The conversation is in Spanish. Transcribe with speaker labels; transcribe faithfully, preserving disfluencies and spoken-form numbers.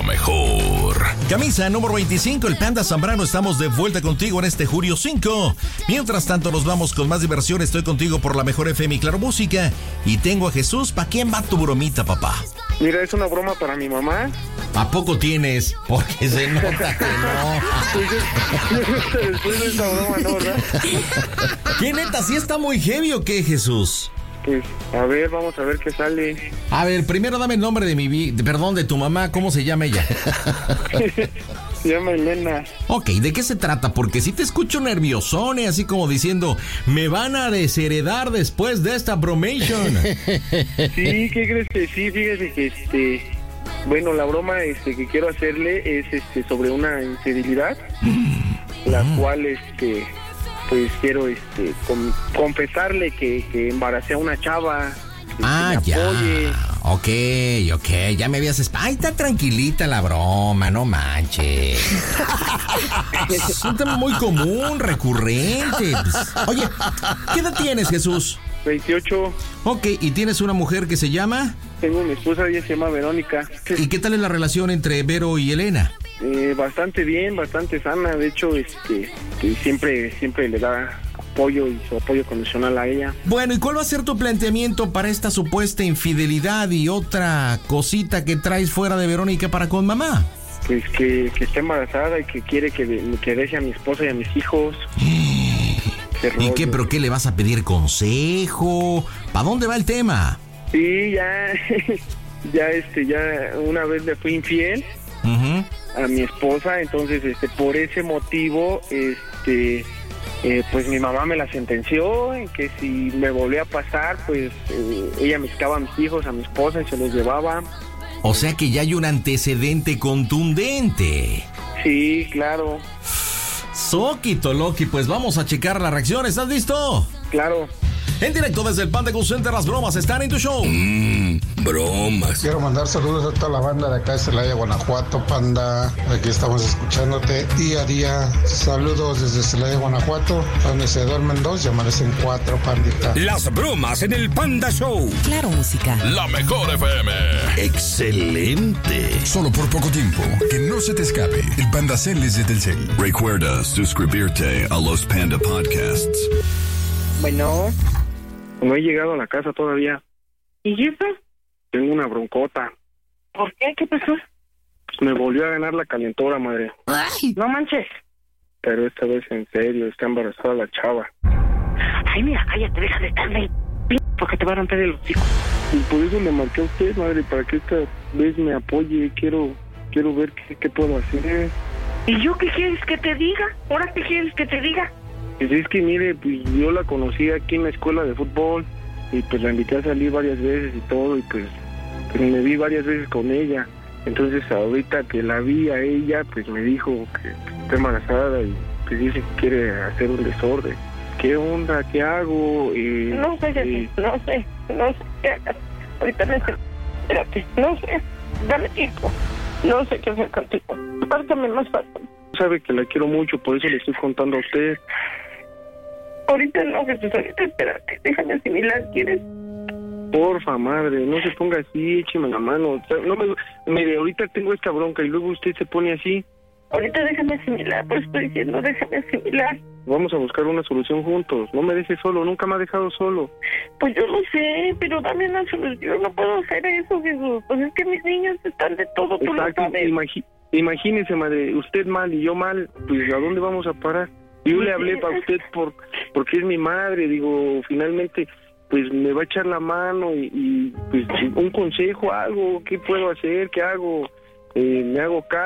Speaker 1: La mejor.
Speaker 2: Camisa número veinticinco, el Panda Zambrano. Estamos de vuelta contigo en este julio cinco. Mientras tanto nos vamos con más diversión. Estoy contigo por la mejor F M y Claro Música. Y tengo a Jesús. ¿Para quién va tu bromita, papá?
Speaker 3: Mira, es una broma para mi mamá.
Speaker 2: ¿A poco tienes? Porque se nota que
Speaker 3: no. Después de esa broma, no, ¿verdad?
Speaker 2: ¿Qué neta? ¿Sí está muy heavy o qué, Jesús?
Speaker 3: Pues, a ver, vamos a ver qué sale.
Speaker 2: A ver, primero dame el nombre de mi... Vi- de, perdón, de tu mamá. ¿Cómo se llama ella?
Speaker 3: Se llama Elena.
Speaker 2: Ok, ¿de qué se trata? Porque si te escucho nerviosone, así como diciendo, me van a desheredar después de esta bromation.
Speaker 3: Sí, ¿qué crees que sí? Fíjese que este... Bueno, la broma este, que quiero hacerle es este sobre una infidelidad, la cual este pues quiero este con, confesarle que, que embaracé a una chava. Que
Speaker 2: Ah,
Speaker 3: me apoye.
Speaker 2: ya. Ok, ok, ya me habías... esp- Ay, está tranquilita la broma, no manches. Es un tema muy común, recurrente. Pues, oye, ¿qué edad tienes, Jesús?
Speaker 3: veintiocho.
Speaker 2: Ok, ¿y tienes una mujer que se llama?
Speaker 3: Tengo mi esposa, ella se llama Verónica.
Speaker 2: ¿Y qué tal es la relación entre Vero y Elena?
Speaker 3: Eh, bastante bien, bastante sana. De hecho, este que siempre siempre le da apoyo y su apoyo condicional a ella.
Speaker 2: Bueno, ¿y cuál va a ser tu planteamiento para esta supuesta infidelidad y otra cosita que traes fuera de Verónica para con mamá?
Speaker 3: Pues que, que está embarazada y que quiere que, de- que deje a mi esposa y a mis hijos. Qué
Speaker 2: ¿Y qué?
Speaker 3: rollo.
Speaker 2: ¿Pero qué? ¿Le vas a pedir consejo? ¿Para dónde va el tema?
Speaker 3: Sí, ya, ya este, ya una vez le fui infiel
Speaker 2: Ujú.
Speaker 3: a mi esposa, entonces este, por ese motivo, este, eh, pues mi mamá me la sentenció en que si me volvía a pasar, pues eh, ella me quitaba a mis hijos, a mi esposa y se los llevaba.
Speaker 2: O sea que ya hay un antecedente contundente.
Speaker 3: Sí, claro,
Speaker 2: Soquito Loki, pues vamos a checar la reacción. ¿Estás listo?
Speaker 3: claro.
Speaker 2: En directo desde el Panda Cool Center, las bromas están en tu show.
Speaker 1: Mmm, bromas.
Speaker 4: Quiero mandar saludos a toda la banda de acá de Celaya, Guanajuato, Panda. Aquí estamos escuchándote día a día. Saludos desde Celaya, Guanajuato, donde se duermen dos y amanecen cuatro, pandita.
Speaker 1: Las bromas en el Panda Show.
Speaker 5: Claro Música.
Speaker 1: La mejor F M. Excelente.
Speaker 6: Solo por poco tiempo. Que no se te escape. El Panda Cel es de Telcel.
Speaker 1: Recuerda suscribirte a los Panda Podcasts.
Speaker 3: Bueno, no he llegado a la casa todavía.
Speaker 7: ¿Y eso?
Speaker 3: Tengo una broncota.
Speaker 7: ¿Por qué? ¿Qué pasó?
Speaker 3: Pues me volvió a ganar la calentora, madre.
Speaker 7: No manches.
Speaker 3: Pero esta vez en serio, está embarazada la chava.
Speaker 7: Ay, mira, cállate, deja de estarme p... porque te va a romper el hocico.
Speaker 3: Y por eso le marqué a usted, madre, para que esta vez me apoye. Quiero quiero ver qué, qué puedo hacer.
Speaker 7: ¿Y yo qué quieres que te diga? ¿Ahora qué quieres que te diga?
Speaker 3: Pues es que, mire, pues yo la conocí aquí en la escuela de fútbol y pues la invité a salir varias veces y todo y pues, pues me vi varias veces con ella. Entonces ahorita que la vi a ella, pues me dijo que está embarazada y pues dice que quiere hacer un desorden. ¿Qué onda? ¿Qué hago? Eh,
Speaker 7: No sé,
Speaker 3: eh,
Speaker 7: no sé, no sé qué hagas. Ahorita necesito... Espérate, no sé, dame tiempo. No sé qué hacer contigo. Pártame más fácil.
Speaker 3: sabe que la quiero mucho, por eso le estoy contando a usted.
Speaker 7: Ahorita no, Jesús, ahorita espérate, déjame asimilar, ¿quieres?
Speaker 3: Porfa, madre, no se ponga así, écheme la mano. O sea, no me, mire, ahorita tengo esta bronca y luego usted se pone así.
Speaker 7: Ahorita déjame asimilar, pues estoy diciendo, déjame asimilar.
Speaker 3: Vamos a buscar una solución juntos. No me deje solo, nunca me ha dejado solo.
Speaker 7: Pues yo lo sé, pero dame una solución, no puedo hacer eso, Jesús. Pues es que mis niños están de todo, tú lo
Speaker 3: Exacto,
Speaker 7: sabes.
Speaker 3: imagi- imagínese, madre, usted mal y yo mal, pues ¿a dónde vamos a parar? Yo le hablé para usted por porque es mi madre, digo, finalmente, pues me va a echar la mano y, y pues un consejo, algo, ¿qué puedo hacer? ¿Qué hago? Eh, ¿Me hago caso?